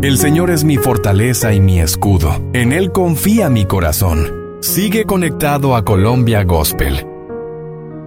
El Señor es mi fortaleza y mi escudo. En Él confía mi corazón. Sigue conectado a Colombia Gospel.